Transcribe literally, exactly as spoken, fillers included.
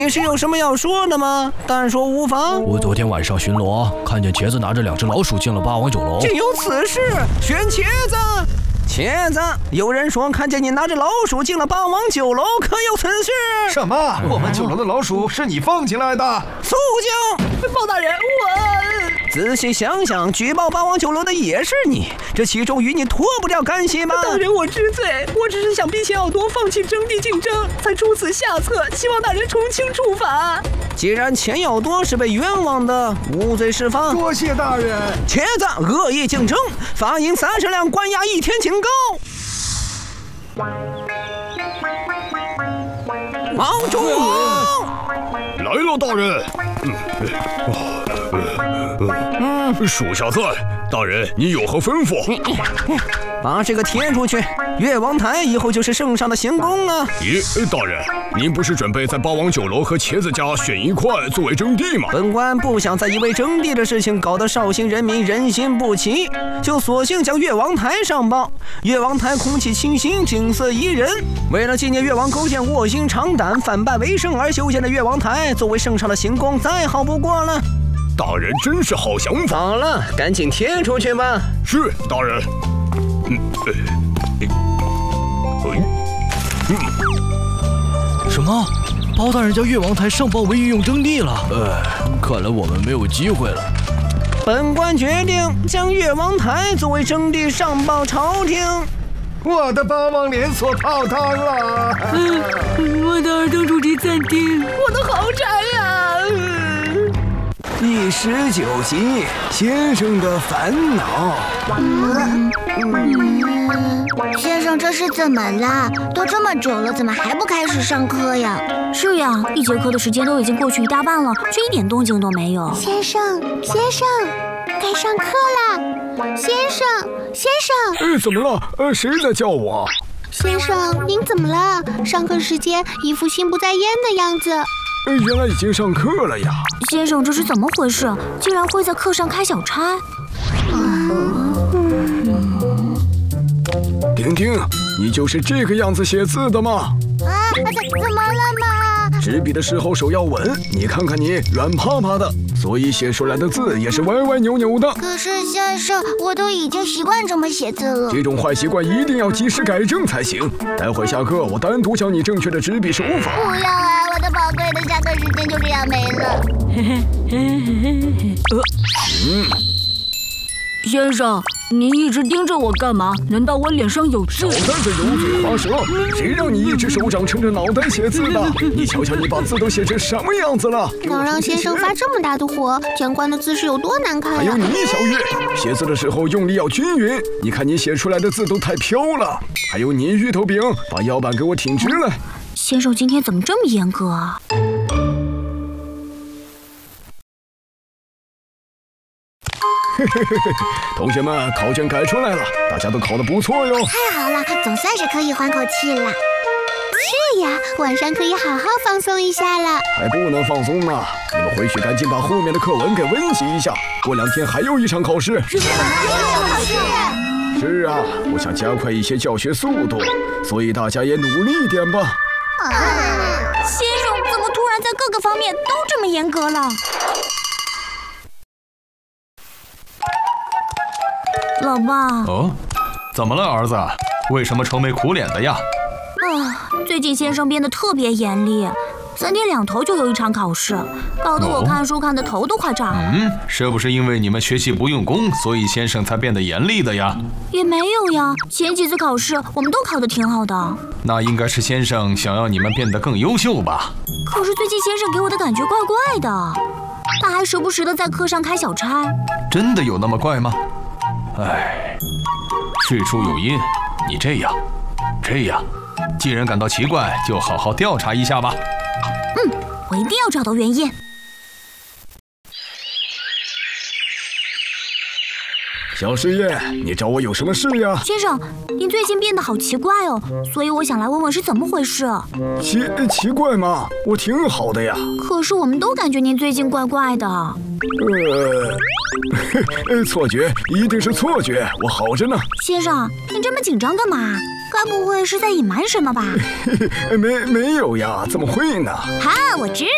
你是有什么要说的吗？但说无妨。 我昨天晚上巡逻，看见茄子拿着两只老鼠进了八王酒楼。 竟有此事！选茄子，茄子，有人说看见你拿着老鼠进了八王酒楼，可有此事？ 什么？我们酒楼的老鼠是你放进来的？ 肃静！包大人，我仔细想想，举报八王酒楼的也是你，这其中与你脱不了干系吗？ 大人，我知罪，我只是想逼钱小多放弃征地竞争，才出此下策，希望大人从轻处罚。 既然钱要多是被冤枉的，无罪释放。 多谢大人。 茄子恶意竞争，罚银三十两，关押一天警告。王中来了，大人。嗯，嗯，属下在。大人，你有何吩咐？ 把这个贴出去，越王台以后就是圣上的行宫啊！ 咦，大人，您不是准备在八王酒楼和茄子家选一块作为征地吗？ 本官不想再因为征地的事情搞得绍兴人民人心不齐，就索性将越王台上报。越王台空气清新，景色宜人。为了纪念越王勾践卧薪尝胆、反败为胜而修建的越王台，作为圣上的行宫，再好不过了。 大人真是好想法。 好了，赶紧贴出去吧。 是，大人。嗯，呃， 嗯，什么？包大人将越王台上报为御用征地了？哎，看来我们没有机会了。 本官决定将越王台作为征地上报朝廷。 我的八王连锁泡汤了。 嗯，我的儿童主题餐厅，我的豪宅呀！ 第十九集，先生的烦恼。 嗯嗯，先生这是怎么了？都这么久了，怎么还不开始上课呀？ 是呀，一节课的时间都已经过去一大半了，却一点动静都没有。 先生，先生，该上课了。先生，先生。 呃，怎么了？呃，谁在叫我？ 先生，您怎么了？上课时间一副心不在焉的样子。 呃，原来已经上课了呀。 先生，这是怎么回事？竟然会在课上开小差？ 婷婷，你就是这个样子写字的吗？ 啊，怎怎么了嘛？ 执笔的时候手要稳，你看看你软趴趴的，所以写出来的字也是歪歪扭扭的。 可是先生，我都已经习惯这么写字了。 这种坏习惯一定要及时改正才行。待会下课我单独教你正确的执笔手法。 不要啊，我的宝贵的下课时间就这样没了。 嗯，先生，您一直盯着我干嘛？难道我脸上有痣？ 少在这油嘴滑舌！谁让你一只手掌撑着脑袋写字的？你瞧瞧，你把字都写成什么样子了？ 能让先生发这么大的火，前关的字是有多难看呀？ 还有你，小月，写字的时候用力要均匀。你看你写出来的字都太飘了。还有你，芋头饼，把腰板给我挺直来。 先生今天怎么这么严格啊？ 嘿嘿嘿嘿，同学们，考卷改出来了，大家都考得不错哟。 太好了，总算是可以缓口气了。是呀，晚上可以好好放松一下了。 还不能放松呢，你们回去赶紧把后面的课文给温习一下，过两天还有一场考试。 是什么？又有考试？ 是啊，我想加快一些教学速度，所以大家也努力一点吧。 啊， 先生怎么突然在各个方面都这么严格了？老爸。 哦，怎么了，儿子？为什么愁眉苦脸的呀？ 啊，最近先生变得特别严厉，三天两头就有一场考试，搞得我看书看的头都快炸了。 嗯，是不是因为你们学习不用功，所以先生才变得严厉的呀？ 也没有呀，前几次考试我们都考得挺好的。 那应该是先生想要你们变得更优秀吧？ 可是最近先生给我的感觉怪怪的，他还时不时的在课上开小差。 真的有那么怪吗？唉，事出有因，你这样，这样，既然感到奇怪，就好好调查一下吧。 嗯，我一定要找到原因。 小师爷，你找我有什么事呀？ 先生，您最近变得好奇怪哦，所以我想来问问是怎么回事。 奇奇怪吗？我挺好的呀。 可是我们都感觉您最近怪怪的。 呃，错觉，一定是错觉，我好着呢。 先生，您这么紧张干嘛？该不会是在隐瞒什么吧？ 没没有呀，怎么会呢？ 哈，我知